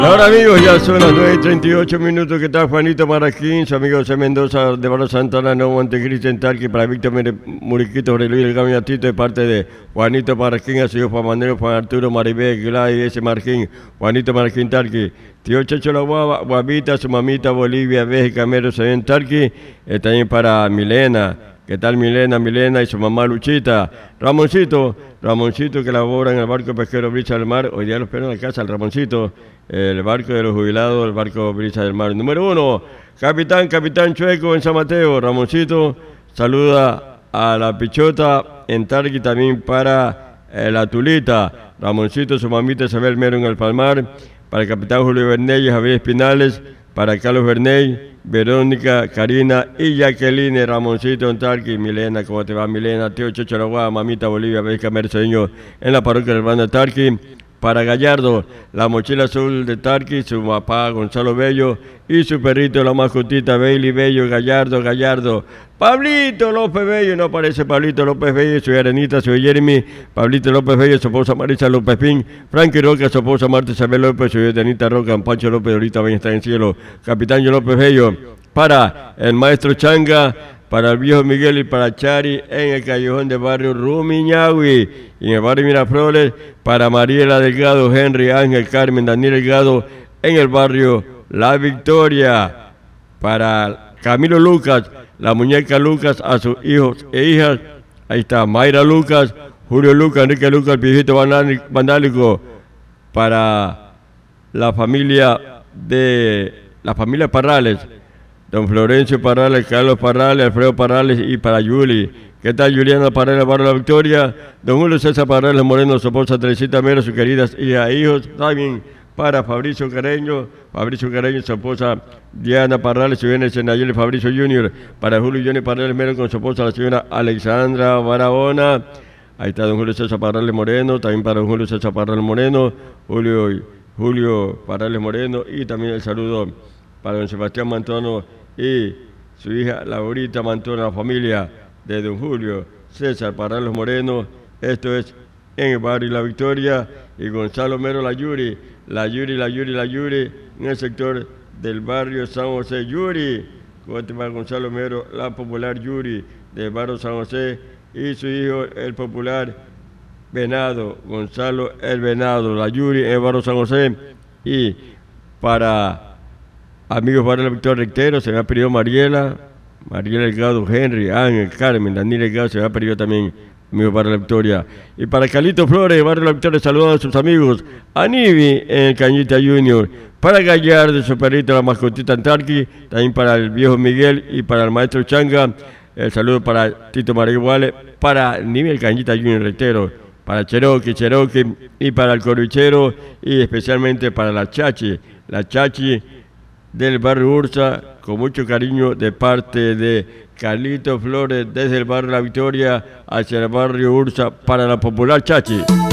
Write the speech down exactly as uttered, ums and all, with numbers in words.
Ahora amigos, ya son las nueve y treinta y ocho minutos. ¿Qué tal Juanito Marraquín? Su amigo José Mendoza de Barrio Santana, no Montecristi en Talqui, para Víctor Muriquito, Luis el Gaminatito, de parte de Juanito Marraquín, a su hijo Juan Manuel, Juan Arturo, Maribel, Gladys, ese Marquín, Juanito Marraquín Talqui, tío Checho La Guava, Guavita, su mamita, Bolivia, Bélgica, Mero, se en Talqui, eh, también para Milena. ¿Qué tal Milena, Milena y su mamá Luchita? Ramoncito, Ramoncito que labora en el barco pesquero Brisa del Mar. Hoy día lo espero en la casa, el Ramoncito, el barco de los jubilados, el barco Brisa del Mar. Número uno, capitán, capitán Chueco en San Mateo. Ramoncito saluda a la Pichota en Talqui, también para eh, la Tulita. Ramoncito, su mamita Isabel Mero en el Palmar. Para el capitán Julio Berney y Javier Espinales. Para Carlos Berney, Verónica, Karina y Jacqueline, Ramoncito en Talqui, Milena, ¿cómo te va Milena? Tío Checho La Guava, mamita Bolivia, Bélgica, Mercedeño, en la parroquia del Banda Talqui. Para Gallardo, la mochila azul de Talqui, su papá Gonzalo Bello y su perrito, la mascotita Bailey Bello, Gallardo, Gallardo. Pablito López Bello, no aparece Pablito López Bello, soy Arenita, soy Jeremy, Pablito López Bello, su esposa Marisa López Pin, Frankie Roca, su esposa Marta Isabel López, soy Arenita Roca, Pancho López, ahorita ven, está en el cielo, Capitán López Bello. Para el maestro Changa, para el viejo Miguel y para Chari en el callejón del barrio Rumiñahui y en el barrio Miraflores, para Mariela Delgado, Henry, Ángel, Carmen, Daniel Delgado en el barrio La Victoria, para Camilo Lucas, la muñeca Lucas a sus hijos e hijas, ahí está Mayra Lucas, Julio Lucas, Enrique Lucas, el viejito vandálico, para la familia de la familia Parrales, don Florencio Parrales, Carlos Parrales, Alfredo Parrales y para Yuli. ¿Qué tal Juliana Parrales, Barrio La Victoria? Don Julio César Parrales Moreno, su esposa Teresita Mero, sus queridas hijas e hijos. También para Fabricio Careño, Fabricio Careño, su esposa Diana Parrales, su viene Senayel Fabricio junior Para Julio y Johnny Parrales Mero con su esposa la señora Alexandra Barahona. Ahí está don Julio César Parrales Moreno, también para don Julio César Parrales Moreno, Julio, Julio Parrales Moreno y también el saludo para don Sebastián Mantono y su hija Laurita Mantona, la familia de don Julio César Parrales Moreno. Esto es en el barrio La Victoria y Gonzalo Mero La Yuri, La Yuri, La Yuri, La Yuri, en el sector del barrio San José. Yuri, ¿cómo te va Gonzalo Mero? La popular Yuri del barrio San José y su hijo el popular Venado, Gonzalo el Venado, La Yuri en el barrio San José. Y para amigos para la Victoria Rectero, se me ha pedido Mariela, Mariela Delgado, Henry, Ángel, Carmen, Daniel Delgado, se me ha pedido también amigos para la Victoria. Y para Calito Flores, Barrio La Victoria, saludando a sus amigos, a Nivi en el Cañita Junior, para Gallardo, su perrito, la mascotita en Talqui, también para el viejo Miguel y para el maestro Changa, el saludo para Tito Mariguale, para Nivi el Cañita Junior Rectero, para Cherokee, Cherokee y para el Corvichero y especialmente para la Chachi, la Chachi del barrio Ursa, con mucho cariño de parte de Carlito Flores, desde el barrio La Victoria hacia el barrio Ursa, para la popular Chachi.